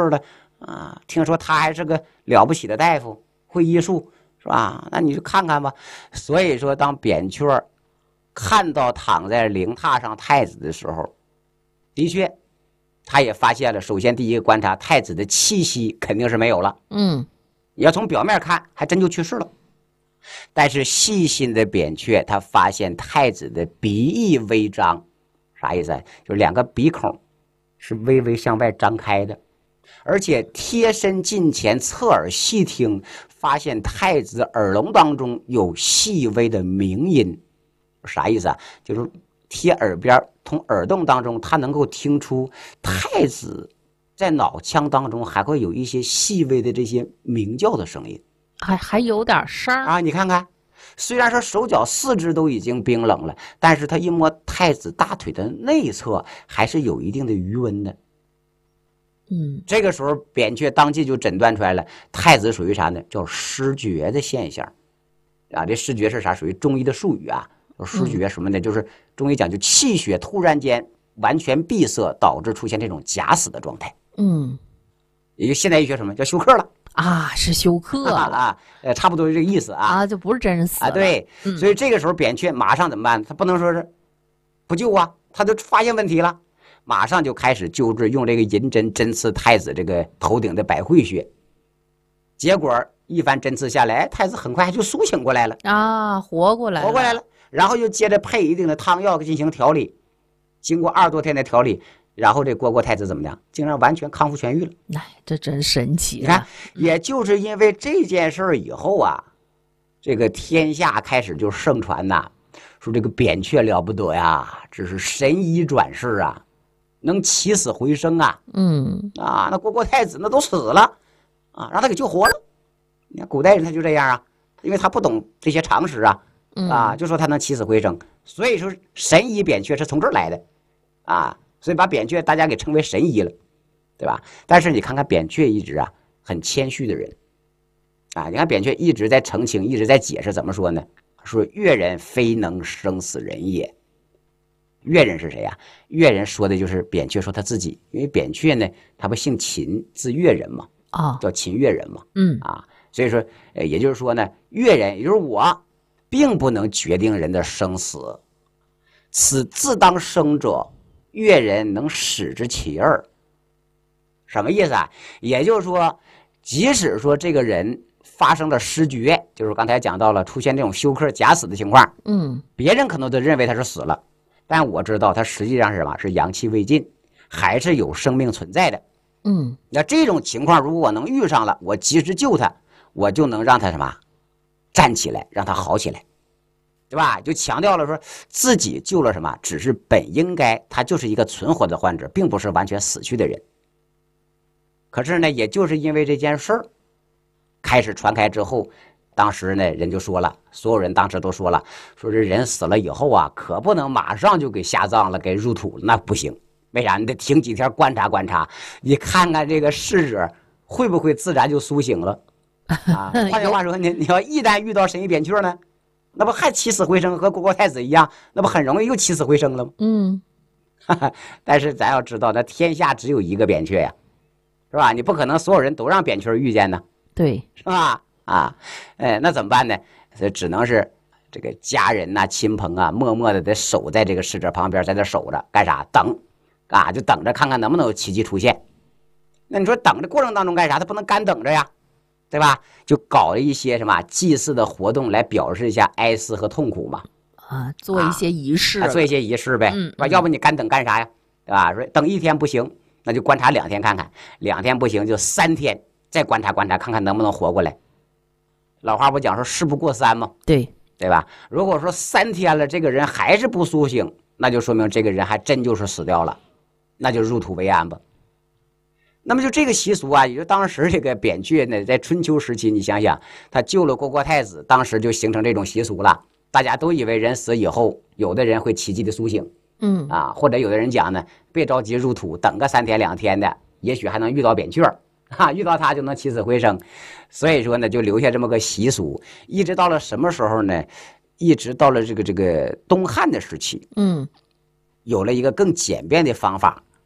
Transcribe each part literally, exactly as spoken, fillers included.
了啊，听说他还是个了不起的大夫，会医术，是吧？那你就看看吧。所以说，当扁鹊看到躺在灵榻上太子的时候，的确，他也发现了。首先，第一个观察，太子的气息肯定是没有了。 嗯， 你要从表面看，还真就去世了。但是细心的扁鹊，他发现太子的鼻翼微张，啥意思啊？就是两个鼻孔是微微向外张开的，而且贴身近前侧耳细听，发现太子耳聋当中有细微的鸣音。啥意思啊？就是贴耳边，从耳洞当中，他能够听出太子在脑腔当中还会有一些细微的这些鸣叫的声音。 还还有点声啊！你看看，虽然说手脚四肢都已经冰冷了，但是他一摸太子大腿的内侧，还是有一定的余温的。 嗯， 这个时候扁鹊当即就诊断出来了，太子属于啥呢？叫失觉的现象。啊，这失觉是啥？属于中医的术语啊。失觉什么呢？就是中医讲究气血突然间完全闭塞，导致出现这种假死的状态。 嗯， 也就现代医学什么叫休克了。 啊，是休克了啊，呃，差不多是这个意思啊， 啊，就不是真死啊，对， 嗯、 所以这个时候扁鹊马上怎么办？他不能说是不救啊，他就发现问题了，马上就开始救治，用这个银针针刺太子这个头顶的百会穴，结果一番针刺下来，太子很快就苏醒过来了啊，活过来了， 活过来了，然后又接着配一定的汤药进行调理，经过二十多天的调理。然后这虢国太子怎么样？竟然完全康复痊愈了！ 哎，这真神奇！ 你看，也就是因为这件事以后啊，这个天下开始就盛传呐，说这个扁鹊了不得呀，这是神医转世啊，能起死回生啊！ 嗯啊，那虢国太子那都死了啊，让他给救活了。你看古代人他就这样啊，因为他不懂这些常识啊，啊，就说他能起死回生，所以说神医扁鹊是从这儿来的啊。所以把扁鹊大家给称为神医了，对吧？但是你看看扁鹊一直啊很谦虚的人啊，你看扁鹊一直在澄清，一直在解释，怎么说呢？说越人非能生死人也。越人是谁呀、啊？越人说的就是扁鹊说他自己，因为扁鹊呢他不姓秦，字越人嘛， 啊， 叫秦越人嘛， 嗯啊，所以说，呃，也就是说呢，越人也就是我，并不能决定人的生死，此自当生者。越人能使之其二，什么意思啊？也就是说，即使说这个人发生了失觉，就是刚才讲到了出现这种休克假死的情况， 嗯， 别人可能都认为他是死了，但我知道他实际上是什么？是阳气未尽，还是有生命存在的。 嗯， 那这种情况，如果我能遇上了，我及时救他，我就能让他什么站起来，让他好起来。对吧？就强调了说自己救了什么，只是本应该他就是一个存活的患者，并不是完全死去的人。可是呢，也就是因为这件事儿开始传开之后，当时呢人就说了，所有人当时都说了，说这人死了以后啊，可不能马上就给下葬了，给入土了，那不行。为啥？你得停几天观察观察，你看看这个逝者会不会自然就苏醒了啊？换句话说，你你要一旦遇到神医扁鹊呢？那不还起死回生，和虢国太子一样，那不很容易又起死回生了吗？ 嗯， 但是咱要知道，那天下只有一个扁鹊呀，是吧？你不可能所有人都让扁鹊遇见呢， 对， 是吧？啊，哎，那怎么办呢？所以只能是这个家人呐、啊、亲朋啊，默默的得守在这个逝者旁边，在这守着，干啥？等，啊，就等着看看能不能有奇迹出现。那你说等着过程当中干啥？他不能干等着呀。对吧？就搞了一些什么祭祀的活动来表示一下哀思和痛苦嘛， 啊，做一些仪式， 啊、做一些仪式呗， 嗯， 要不你干等干啥呀？对吧？说等一天不行，那就观察两天看看，两天不行就三天再观察观察，看看能不能活过来。老话不讲说事不过三吗？ 对， 对吧？如果说三天了，这个人还是不苏醒，那就说明这个人还真就是死掉了，那就入土为安吧。那么就这个习俗啊，也就当时这个扁鹊呢，在春秋时期，你想想，他救了虢国太子，当时就形成这种习俗了。大家都以为人死以后，有的人会奇迹的苏醒， 嗯啊，或者有的人讲呢，别着急入土，等个三天两天的，也许还能遇到扁鹊，啊，遇到他就能起死回生。所以说呢，就留下这么个习俗，一直到了什么时候呢？一直到了这个这个东汉的时期， 嗯， 有了一个更简便的方法。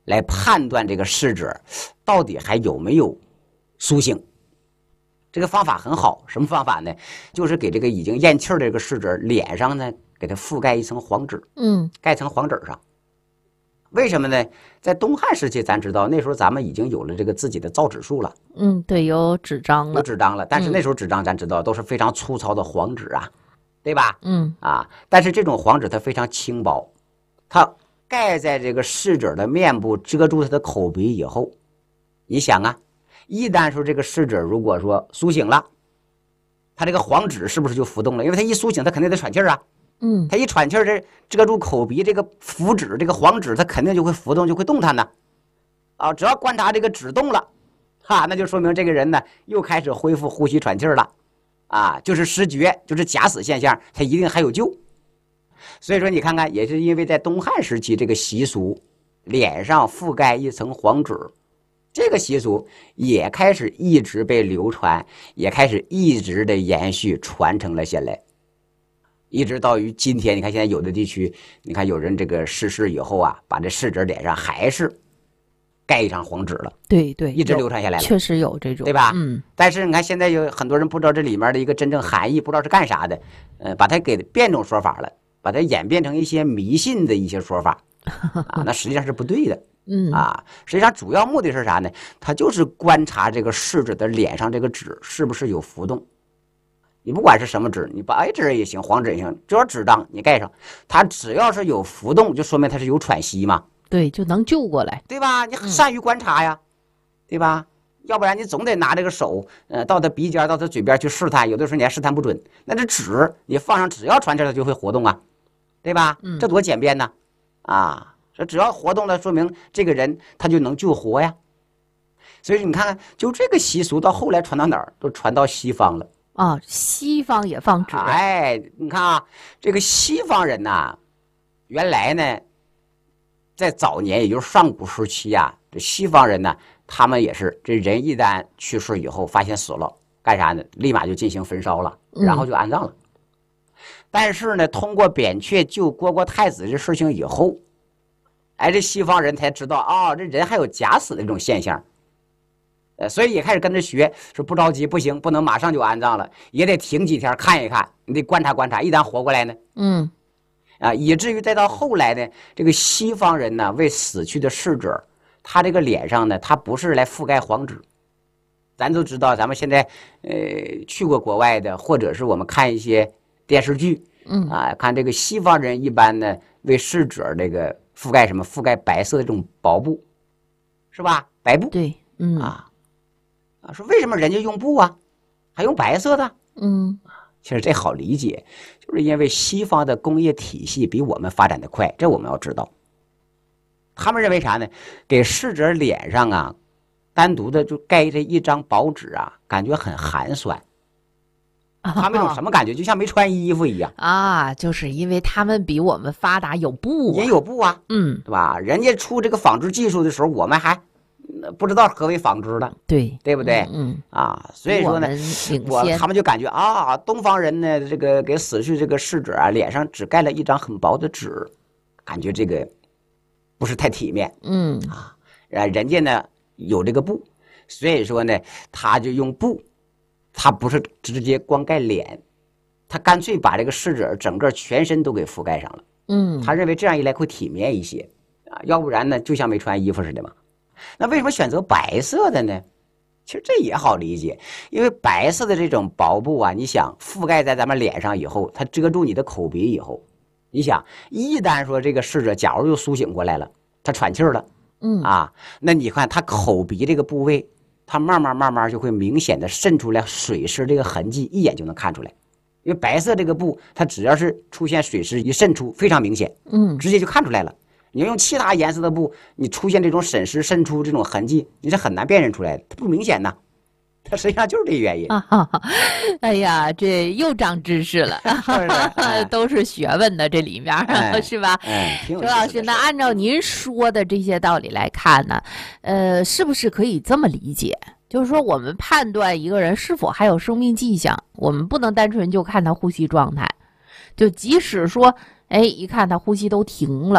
来判断这个逝者到底还有没有苏醒。这个方法很好，什么方法呢？就是给这个已经咽气儿的这个逝者脸上呢，给他覆盖一层黄纸， 嗯， 盖层黄纸上。为什么呢？在东汉时期，咱知道那时候咱们已经有了这个自己的造纸术了， 嗯，对，有纸张了， 有纸张了。但是那时候纸张咱知道都是非常粗糙的黄纸啊，对吧？ 嗯啊，但是这种黄纸它非常轻薄，它盖在这个逝者的面部，遮住他的口鼻以后，你想啊，一旦说这个逝者如果说苏醒了，他这个黄纸是不是就浮动了？因为他一苏醒，他肯定得喘气儿啊。 嗯， 他一喘气儿，这遮住口鼻，这个符纸，这个黄纸，它肯定就会浮动，就会动弹呢。啊，只要观察这个纸动了，哈，那就说明这个人呢又开始恢复呼吸喘气儿了。啊，就是失觉，就是假死现象，他一定还有救。所以说，你看看，也是因为在东汉时期这个习俗，脸上覆盖一层黄纸，这个习俗也开始一直被流传，也开始一直的延续传承了下来。一直到于今天，你看现在有的地区，你看有人这个逝世以后啊，把这逝者脸上还是盖一张黄纸了， 对对， 一直流传下来了， 确实有这种， 对吧？ 嗯。 但是你看现在有很多人不知道这里面的一个真正含义，不知道是干啥的，呃，把它给变种说法了，把它演变成一些迷信的一些说法，啊，那实际上是不对的。 嗯啊，实际上主要目的是啥呢？它就是观察这个逝者的脸上这个纸是不是有浮动。你不管是什么纸，你白纸也行，黄纸也行，只要纸张你盖上，它只要是有浮动，就说明它是有喘息嘛， 对，就能救过来， 对吧？你善于观察呀，嗯、对吧？要不然你总得拿这个手，呃，到他鼻尖，到他嘴边去试探，有的时候你还试探不准。那这纸你放上，只要传气，它就会活动啊，对吧？ 嗯， 这多简便呢，啊，这只要活动了，说明这个人他就能救活呀。所以你看看，就这个习俗到后来传到哪儿，都传到西方了。 啊，西方也放纸。 哎，你看啊，这个西方人呐、啊，原来呢，在早年，也就是上古时期啊，这西方人呢，他们也是，这人一旦去世以后，发现死了，干啥呢？立马就进行焚烧了，然后就安葬了。嗯、但是呢，通过扁鹊救虢国太子这事情以后，哎，这西方人才知道啊、哦，这人还有假死的这种现象。呃，所以也开始跟着学，说不着急，不行，不能马上就安葬了，也得停几天看一看，你得观察观察，一旦活过来呢， 嗯， 啊，以至于再到后来呢，这个西方人呢，为死去的逝者，他这个脸上呢，他不是来覆盖黄纸，咱都知道，咱们现在呃去过国外的，或者是我们看一些电视剧， 嗯啊，看这个西方人一般呢为逝者这个覆盖什么？覆盖白色的这种薄布，是吧？白布， 对，嗯啊。啊，说为什么人家用布啊，还用白色的？ 嗯， 其实这好理解，就是因为西方的工业体系比我们发展的快，这我们要知道。他们认为啥呢？给逝者脸上啊，单独的就盖这一张薄纸啊，感觉很寒酸。他们有什么感觉？就像没穿衣服一样啊，就是因为他们比我们发达，有布、啊， 也有布啊， 嗯， 对吧？人家出这个纺织技术的时候，我们还不知道何为纺织的， 对对不对？ 嗯，嗯啊，所以说呢，我, 我他们就感觉啊，东方人呢，这个给死去这个逝者啊，脸上只盖了一张很薄的纸，感觉这个不是太体面。 嗯啊，人家呢有这个布，所以说呢，他就用布，他不是直接光盖脸，他干脆把这个逝者整个全身都给覆盖上了。 嗯， 他认为这样一来会体面一些啊，要不然呢，就像没穿衣服似的嘛。那为什么选择白色的呢？其实这也好理解，因为白色的这种薄布啊，你想覆盖在咱们脸上以后，它遮住你的口鼻以后，你想一旦说这个逝者假如又苏醒过来了，他喘气儿了， 嗯啊，那你看他口鼻这个部位，它慢慢慢慢就会明显的渗出来水湿这个痕迹，一眼就能看出来。因为白色这个布，它只要是出现水湿一渗出，非常明显， 嗯， 直接就看出来了。你要用其他颜色的布，你出现这种渗湿渗出这种痕迹，你是很难辨认出来的，它不明显呐。它实际上就是这个原因。 啊哈哈，哎呀，这又长知识了， 是不是哎、 都是学问的这里面， 哎、 是吧？ 嗯， 周老师，那按照您说的这些道理来看呢，呃，是不是可以这么理解？就是说，我们判断一个人是否还有生命迹象，我们不能单纯就看他呼吸状态，就即使说，哎，一看他呼吸都停了。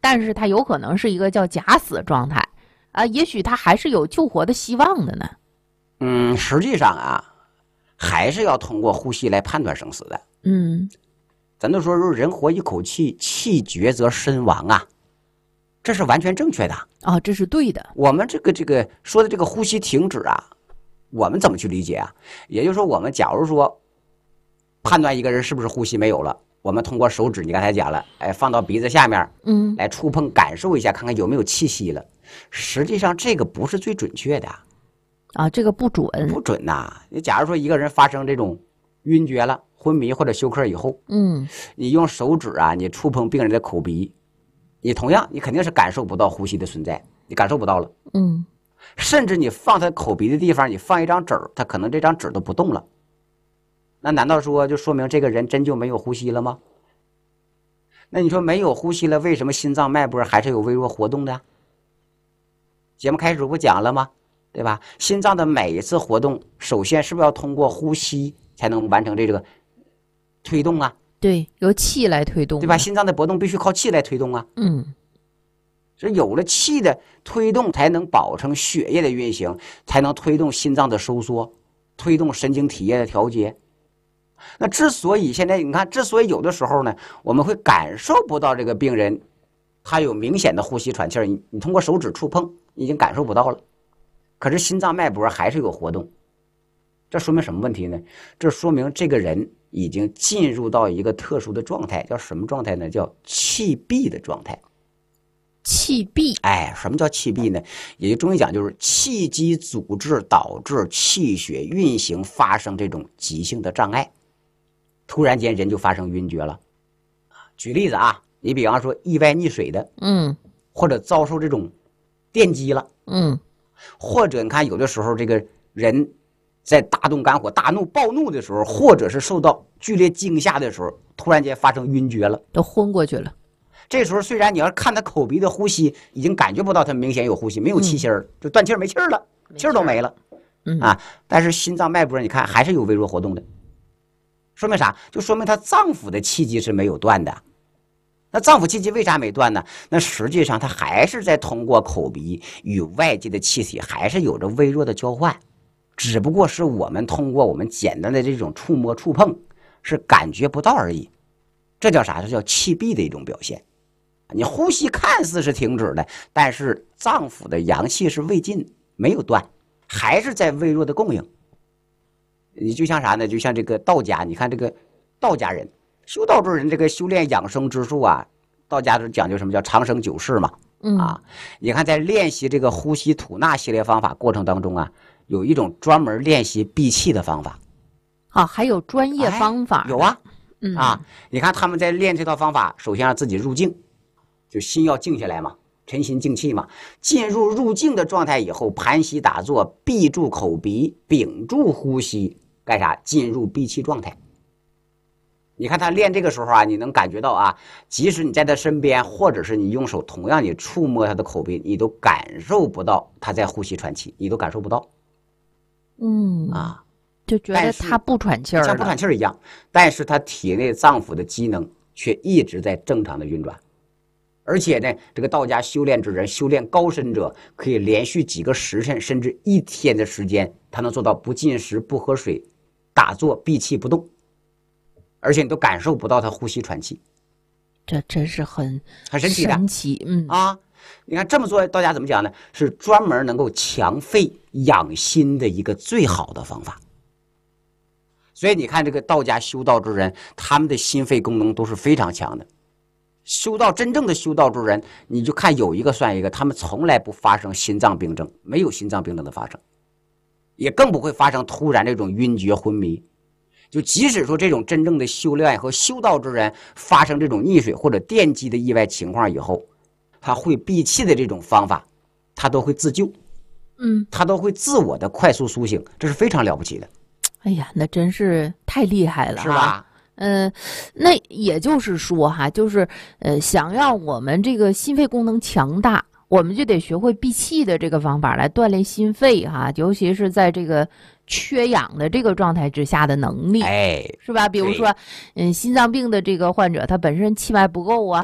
但是他有可能是一个叫假死状态啊，也许他还是有救活的希望的呢。 嗯，实际上啊，还是要通过呼吸来判断生死的。 嗯， 咱都说人活一口气，气绝则身亡啊，这是完全正确的。 哦，这是对的。 我们这个这个说的这个呼吸停止啊，我们怎么去理解啊？也就是说，我们假如说判断一个人是不是呼吸没有了，我们通过手指，你刚才讲了，哎，放到鼻子下面， 嗯， 来触碰感受一下，看看有没有气息了。实际上这个不是最准确的啊，这个不准， 不准呐、啊。你假如说一个人发生这种晕厥了、昏迷或者休克以后， 嗯， 你用手指啊，你触碰病人的口鼻，你同样你肯定是感受不到呼吸的存在，你感受不到了。 嗯， 甚至你放他口鼻的地方，你放一张纸儿，他可能这张纸都不动了。那难道说就说明这个人真就没有呼吸了吗？那你说没有呼吸了，为什么心脏脉搏还是有微弱活动的？节目开始不讲了吗？对吧？心脏的每一次活动，首先是不是要通过呼吸才能完成这个推动啊？ 对，由气来推动， 对吧？心脏的搏动必须靠气来推动啊。 嗯， 是有了气的推动，才能保证血液的运行，才能推动心脏的收缩，推动神经体液的调节。那之所以现在你看，之所以有的时候呢，我们会感受不到这个病人他有明显的呼吸喘气儿，你你通过手指触碰已经感受不到了，可是心脏脉搏还是有活动，这说明什么问题呢？这说明这个人已经进入到一个特殊的状态，叫什么状态呢？叫气闭的状态。 气闭， 哎，什么叫气闭呢？也就中医讲，就是气机阻滞导致气血运行发生这种急性的障碍，突然间人就发生晕厥了。举例子啊，你比方说意外溺水的， 嗯， 或者遭受这种电击了， 嗯， 或者你看有的时候这个人在大动肝火、大怒、暴怒的时候，或者是受到剧烈惊吓的时候，突然间发生晕厥了， 都昏过去了。 这时候虽然你要看他口鼻的呼吸，已经感觉不到他明显有呼吸，没有气息儿，嗯、就断气儿没气儿了，气儿都没了， 嗯啊，但是心脏脉搏你看还是有微弱活动的，说明啥？就说明他脏腑的气机是没有断的。那脏腑气机为啥没断呢？那实际上他还是在通过口鼻与外界的气体还是有着微弱的交换，只不过是我们通过我们简单的这种触摸触碰是感觉不到而已。这叫啥？这叫气闭的一种表现。你呼吸看似是停止的，但是脏腑的阳气是未尽，没有断，还是在微弱的供应。你就像啥呢？就像这个道家，你看这个道家人修道之人，这个修炼养生之术啊，道家都讲究什么叫长生久视嘛。 嗯啊，你看在练习这个呼吸吐纳系列方法过程当中啊，有一种专门练习闭气的方法。 啊，还有专业方法、 哎、有啊。 嗯啊，你看他们在练这套方法，首先让自己入静，就心要静下来嘛，沉心静气嘛。进入入静的状态以后，盘膝打坐，闭住口鼻，屏住呼吸，干啥？进入闭气状态。你看他练这个时候啊，你能感觉到啊，即使你在他身边，或者是你用手同样你触摸他的口鼻，你都感受不到他在呼吸喘气，你都感受不到。 嗯啊。 就觉得他不喘气儿， 像不喘气儿一样，但是他体内脏腑的机能却一直在正常的运转，而且呢，这个道家修炼之人，修炼高深者，可以连续几个时辰甚至一天的时间，他能做到不进食、不喝水、打坐、闭气不动，而且你都感受不到他呼吸喘气， 这真是很很神奇的， 神奇，嗯啊，你看这么做，道家怎么讲呢？是专门能够强肺养心的一个最好的方法。所以你看这个道家修道之人，他们的心肺功能都是非常强的。修道真正的修道之人，你就看有一个算一个，他们从来不发生心脏病症，没有心脏病症的发生，也更不会发生突然这种晕厥昏迷。就即使说这种真正的修炼和修道之人发生这种溺水或者电击的意外情况以后，他会闭气的这种方法，他都会自救， 嗯， 他都会自我的快速苏醒，这是非常了不起的。 哎呀，那真是太厉害了， 是吧？ 嗯、呃，那也就是说哈，就是呃，想让我们这个心肺功能强大，我们就得学会闭气的这个方法来锻炼心肺哈，尤其是在这个缺氧的这个状态之下的能力， 哎， 是吧？比如说，嗯，心脏病的这个患者，他本身气脉不够啊， 对呀、啊，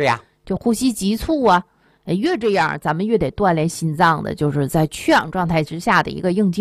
就呼吸急促啊，越这样咱们越得锻炼心脏的，就是在缺氧状态之下的一个应激